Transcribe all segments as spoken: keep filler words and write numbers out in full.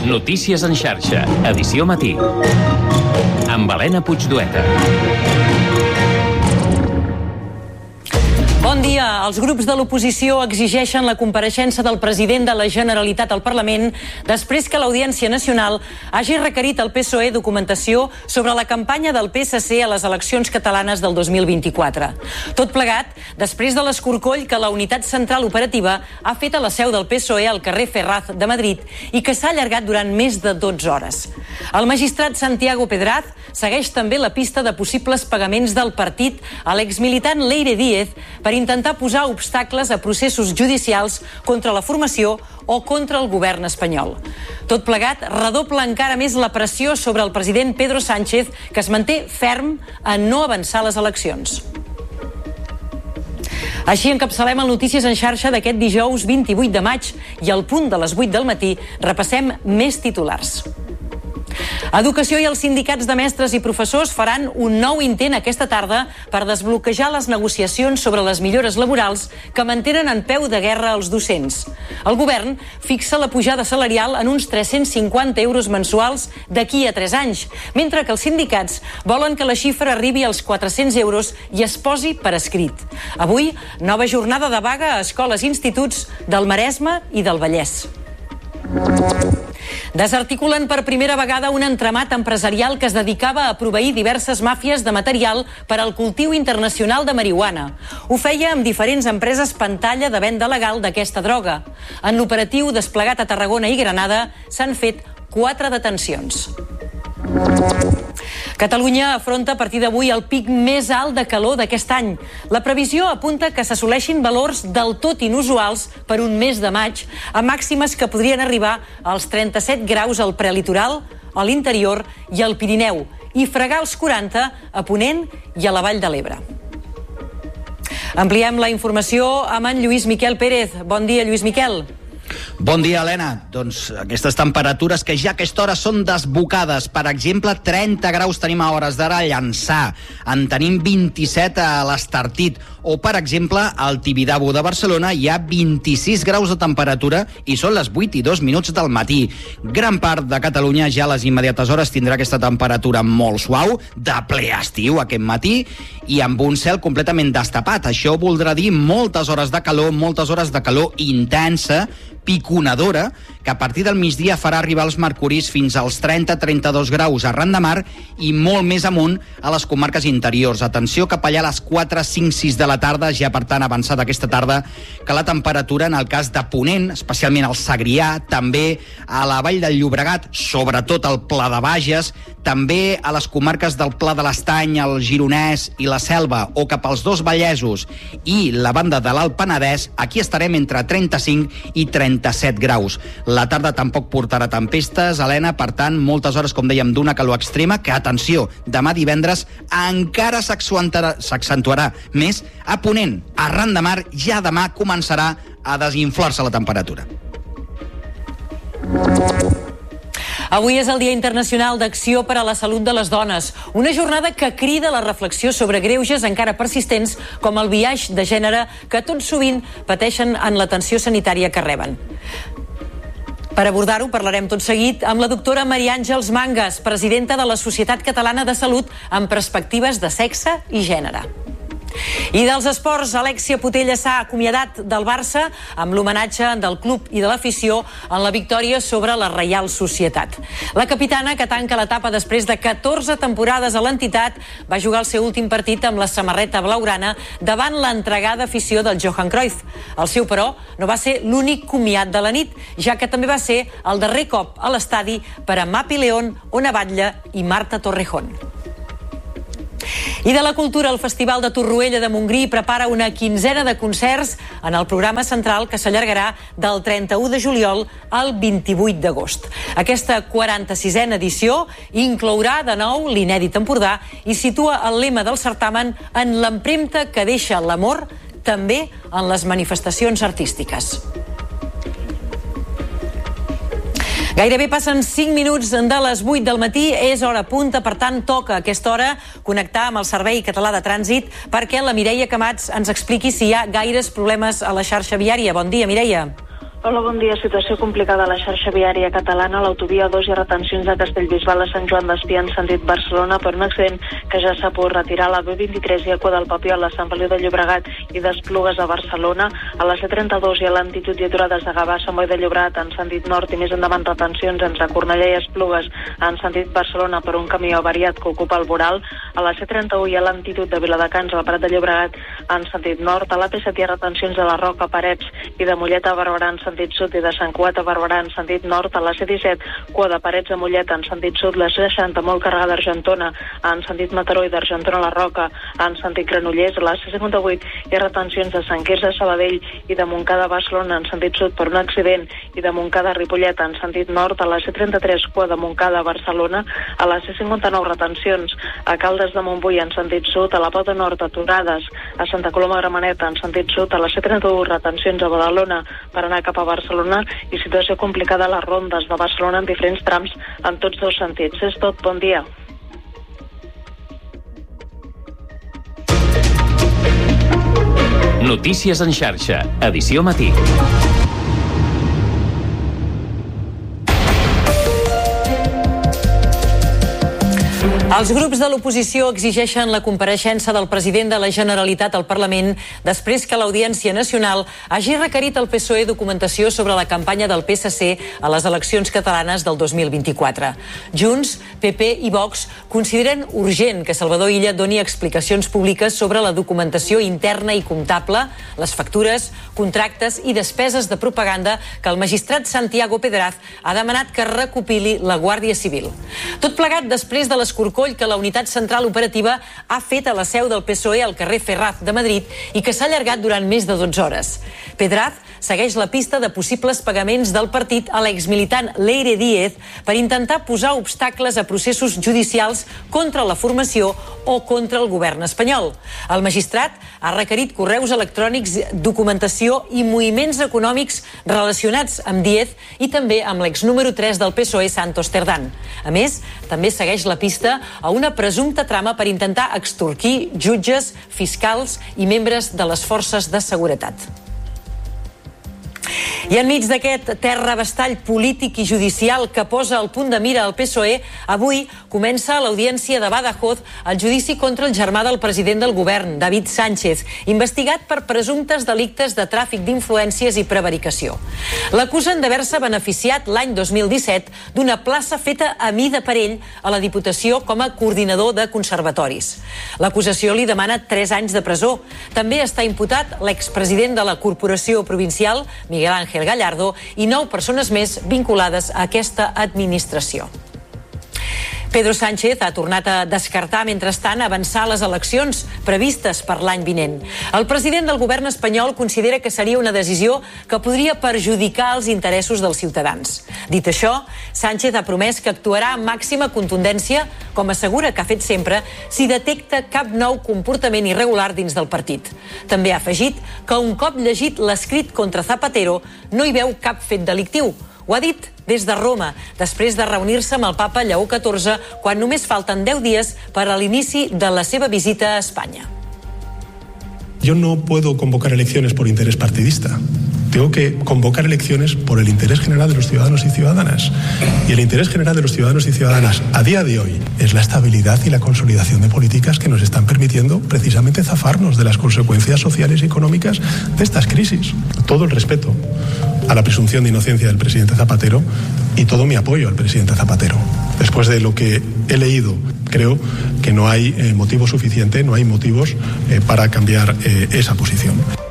Notícies en xarxa, edició matí. Amb Helena Puigdueta. Bon dia. Els grups de l'oposició exigeixen la compareixença del president de la Generalitat al Parlament després que l'Audiència Nacional hagi requerit al P S O E documentació sobre la campanya del P S C a les eleccions catalanes del dos mil vint-i-quatre. Tot plegat, després de l'escorcoll que la Unitat Central Operativa ha fet a la seu del P S O E al carrer Ferraz de Madrid i que s'ha allargat durant més de dotze hores. El magistrat Santiago Pedraz segueix també la pista de possibles pagaments del partit a l'exmilitant Leire Díez per intentar posar obstacles a processos judicials contra la formació o contra el govern espanyol. Tot plegat redobla encara més la pressió sobre el president Pedro Sánchez, que es manté ferm en no avançar les eleccions. Així encapçalem el Notícies en xarxa d'aquest dijous vint-i-vuit de maig i al punt de les vuit del matí repassem més titulars. Educació i els sindicats de mestres i professors faran un nou intent aquesta tarda per desbloquejar les negociacions sobre les millores laborals que mantenen en peu de guerra els docents. El govern fixa la pujada salarial en uns tres-cents cinquanta euros mensuals d'aquí a tres anys, mentre que els sindicats volen que la xifra arribi als quatre-cents euros i es posi per escrit. Avui, nova jornada de vaga a escoles i instituts del Maresme i del Vallès. Desarticulen per primera vegada un entramat empresarial que es dedicava a proveir diverses màfies de material per al cultiu internacional de marihuana. Ho feia amb diferents empreses pantalla de venda legal d'aquesta droga. En l'operatiu desplegat a Tarragona i Granada s'han fet quatre detencions. Catalunya afronta a partir d'avui el pic més alt de calor d'aquest any. La previsió apunta que s'assoleixin valors del tot inusuals per un mes de maig, amb màximes que podrien arribar als trenta-set graus al prelitoral, a l'interior i al Pirineu, i fregar els quaranta a Ponent i a la Vall de l'Ebre. Ampliem la informació amb en Lluís Miquel Pérez. Bon dia, Lluís Miquel. Bon dia, Helena. Doncs aquestes temperatures que ja a aquesta hora són desbocades. Per exemple, trenta graus tenim a hores d'ara a Llançà. En tenim vint-i-set a l'Estartit. O, per exemple, al Tibidabo de Barcelona hi ha vint-i-sis graus de temperatura i són les vuit i dos minuts del matí. Gran part de Catalunya ja a les immediates hores tindrà aquesta temperatura molt suau, de ple estiu aquest matí, i amb un cel completament destapat. Això voldrà dir moltes hores de calor, moltes hores de calor intensa, piconadora, que a partir del migdia farà arribar els mercuris fins als trenta a trenta-dos graus arran de mar i molt més amunt a les comarques interiors. Atenció cap allà a les quatre, cinc, sis de la tarda, ja per tant avançada aquesta tarda, que la temperatura en el cas de Ponent, especialment al Segrià, també a la Vall del Llobregat, sobretot al Pla de Bages, també a les comarques del Pla de l'Estany, el Gironès i la Selva, o cap als dos Vallesos i la banda de l'Alt Penedès, aquí estarem entre trenta-cinc i trenta-set graus. La tarda tampoc portarà tempestes, Helena, per tant, moltes hores, com dèiem, d'una calor extrema, que, atenció, demà divendres encara s'accentuarà més a Ponent. Arran de mar, ja demà començarà a desinflar-se la temperatura. Avui és el Dia Internacional d'Acció per a la Salut de les Dones, una jornada que crida la reflexió sobre greuges encara persistents com el biaix de gènere que tot sovint pateixen en l'atenció sanitària que reben. Per abordar-ho parlarem tot seguit amb la doctora Maria Àngels Mangas, presidenta de la Societat Catalana de Salut amb perspectives de sexe i gènere. I dels esports, Alexia Putellas s'ha acomiadat del Barça amb l'homenatge del club i de l'afició en la victòria sobre la Reial Societat. La capitana, que tanca l'etapa després de catorze temporades a l'entitat, va jugar el seu últim partit amb la samarreta blaugrana davant l'entregada afició del Johan Cruyff. El seu, però, no va ser l'únic comiat de la nit, ja que també va ser el darrer cop a l'estadi per a Mapi León, Ona Batlle i Marta Torrejón. I de la cultura, el Festival de Torroella de Montgrí prepara una quinzena de concerts en el programa central que s'allargarà del trenta-u de juliol al vint-i-vuit d'agost. Aquesta quaranta-sisena edició inclourà de nou l'inèdit Empordà i situa el lema del certamen en l'empremta que deixa l'amor també en les manifestacions artístiques. Gairebé passen cinc minuts de les vuit del matí, és hora punta, per tant toca a aquesta hora connectar amb el Servei Català de Trànsit perquè la Mireia Camats ens expliqui si hi ha gaires problemes a la xarxa viària. Bon dia, Mireia. Hola, bon dia. Situació complicada a la xarxa viària catalana. A l'autovia dos hi ha retencions de Castellbisbal a Sant Joan d'Espí en sentit Barcelona per un accident que ja s'ha pogut retirar. A la B vint-i-tres hi ha Cua del Papiol a Sant Feliu de Llobregat i d'Esplugues a Barcelona. A la C trenta-dos hi ha lentitud i aturades de Gavà a Sant Boi de Llobregat en sentit nord i més endavant retencions entre Cornellà i Esplugues en sentit Barcelona per un camió avariat que ocupa el voral. A la C trenta-u hi ha lentitud de Viladecans al Prat de Llobregat en sentit nord. A la P set hi ha retencions de la Roca, Parets i de Mollet a Barberà en sentit sud i de Sant Cugat a Barberà en sentit nord. A la C disset, Cua de Parets a Mollet en sentit sud. La C seixanta, molt carregada d'Argentona en sentit Mataró i d'Argentona a la Roca en sentit Granollers. A la C cinquanta-vuit hi ha retencions de Sant Quirze a Sabadell i de Montcada a Barcelona en sentit sud per un accident i de Montcada a Ripollet en sentit nord. A la C trenta-tres, Cua de Montcada a Barcelona. A la C cinquanta-nou, retencions a Caldes de Montbui en sentit sud. A la Pota Nord, aturades a Santa Coloma de Gramenet en sentit sud. A la C trenta-u, retencions a Badalona per anar cap a Barcelona i situació complicada a les rondes de Barcelona en diferents trams en tots dos sentits. És tot, bon dia. Notícies en xarxa, edició matí. Els grups de l'oposició exigeixen la compareixença del president de la Generalitat al Parlament després que l'Audiència Nacional hagi requerit al P S O E documentació sobre la campanya del P S C a les eleccions catalanes del dos mil vint-i-quatre. Junts, P P i Vox consideren urgent que Salvador Illa doni explicacions públiques sobre la documentació interna i comptable, les factures, contractes i despeses de propaganda que el magistrat Santiago Pedraz ha demanat que recopili la Guàrdia Civil. Tot plegat després de l'escorcoll que la Unitat Central Operativa ha fet a la seu del P S O E al carrer Ferraz de Madrid i que s'ha allargat durant més de dotze hores. Pedraz segueix la pista de possibles pagaments del partit a l'exmilitant Leire Díez per intentar posar obstacles a processos judicials contra la formació o contra el govern espanyol. El magistrat ha requerit correus electrònics, documentació i moviments econòmics relacionats amb Díez i també amb l'ex número tres del P S O E, Santos Cerdán. A més, també segueix la pista a una presumpta trama per intentar extorquir jutges, fiscals i membres de les forces de seguretat. I enmig d'aquest terrabastall polític i judicial que posa al punt de mira el P S O E, avui comença a l'Audiència de Badajoz el judici contra el germà del president del govern, David Sánchez, investigat per presumptes delictes de tràfic d'influències i prevaricació. L'acusen d'haver-se beneficiat l'any dos mil disset d'una plaça feta a mida per ell a la Diputació com a coordinador de conservatoris. L'acusació li demana tres anys de presó. També està imputat l'expresident de la Corporació Provincial, Miguel Ángel Gallardo, i nou persones més vinculades a aquesta administració. Pedro Sánchez ha tornat a descartar, mentrestant, avançar les eleccions previstes per l'any vinent. El president del govern espanyol considera que seria una decisió que podria perjudicar els interessos dels ciutadans. Dit això, Sánchez ha promès que actuarà amb màxima contundència, com assegura que ha fet sempre, si detecta cap nou comportament irregular dins del partit. També ha afegit que un cop llegit l'escrit contra Zapatero no hi veu cap fet delictiu. Ho ha dit des de Roma, després de reunir-se amb el papa Lleó catorze, quan només falten deu dies per a l'inici de la seva visita a Espanya. Yo no puedo convocar elecciones por interés partidista. Tengo que convocar elecciones por el interés general de los ciudadanos y ciudadanas. Y el interés general de los ciudadanos y ciudadanas a día de hoy es la estabilidad y la consolidación de políticas que nos están permitiendo precisamente zafarnos de las consecuencias sociales y económicas de estas crisis. Todo el respeto a la presunción de inocencia del presidente Zapatero y todo mi apoyo al presidente Zapatero. Después de lo que he leído, creo que no hay eh, motivo suficiente, no hay motivos eh, para cambiar eh, esa posición.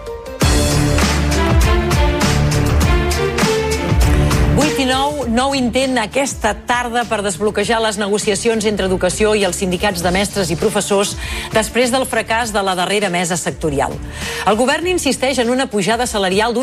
vuit i nou, nou intent aquesta tarda per desbloquejar les negociacions entre educació i els sindicats de mestres i professors després del fracàs de la darrera mesa sectorial. El govern insisteix en una pujada salarial d'un